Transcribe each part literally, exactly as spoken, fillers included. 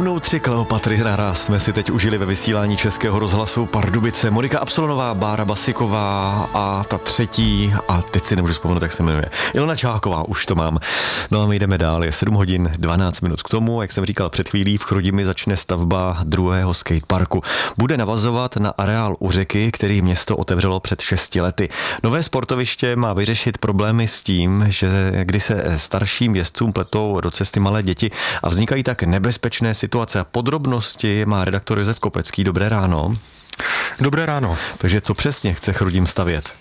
Rovnou tři Kleopatry naraz jsme si teď užili ve vysílání Českého rozhlasu Pardubice. Monika Absolonová, Bára Basiková a ta třetí, a teď si nemůžu vzpomenout, jak se jmenuje, Ilona Čáková, už to mám. No a my jdeme dál, je sedm hodin dvanáct minut k tomu, jak jsem říkal před chvílí, v Chrudimi začne stavba druhého skateparku. Bude navazovat na areál u řeky, který město otevřelo před šesti lety. Nové sportoviště má vyřešit problémy s tím, že kdy se starším jezdcům pletou do cesty malé děti a vznikají tak nebezpečné situace. A podrobnosti má redaktor Josef Kopecký. Dobré ráno. Dobré ráno. Takže co přesně chce Chrudim stavět?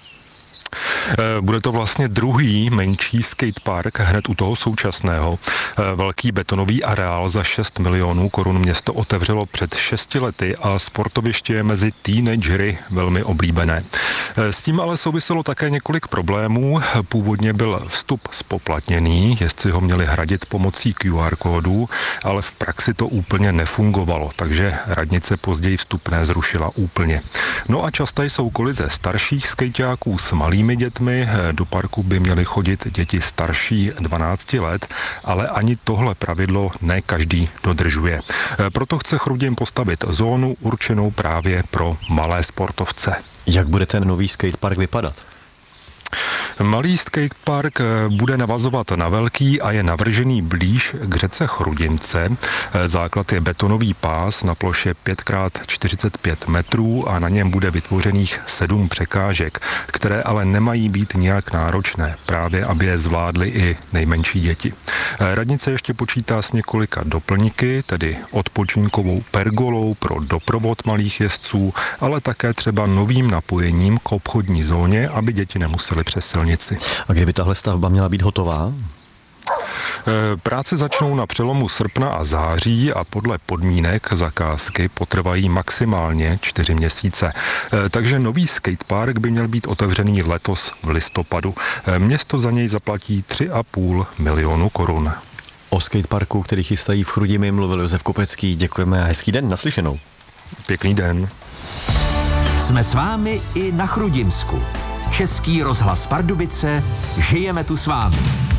Bude to vlastně druhý menší skatepark hned u toho současného. Velký betonový areál za šest milionů korun město otevřelo před šesti lety a sportoviště je mezi teenagery velmi oblíbené. S tím ale souviselo také několik problémů. Původně byl vstup spoplatněný, jezdci ho měli hradit pomocí Q R kódů, ale v praxi to úplně nefungovalo, takže radnice později vstupné zrušila úplně. No a časté jsou kolize starších skejťáků s malými dětmi. Do parku by měly chodit děti starší dvanácti let, ale ani tohle pravidlo ne každý dodržuje. Proto chce Chrudim postavit zónu určenou právě pro malé sportovce. Jak bude ten nový skatepark vypadat? Malý skatepark bude navazovat na velký a je navržený blíž k řece Chrudimce. Základ je betonový pás na ploše pět krát čtyřicet pět metrů a na něm bude vytvořených sedm překážek, které ale nemají být nijak náročné, právě aby je zvládly i nejmenší děti. Radnice ještě počítá s několika doplňky, tedy odpočinkovou pergolou pro doprovod malých jezdců, ale také třeba novým napojením k obchodní zóně, aby děti nemusely přes silnici. A kdyby tahle stavba měla být hotová? Práce začnou na přelomu srpna a září a podle podmínek zakázky potrvají maximálně čtyři měsíce. Takže nový skatepark by měl být otevřený letos v listopadu. Město za něj zaplatí tři a půl milionu korun. O skateparku, který chystají v Chrudimi, mluvil Josef Kopecký. Děkujeme a hezký den, naslyšenou. Pěkný den. Jsme s vámi i na Chrudimsku. Český rozhlas Pardubice, žijeme tu s vámi.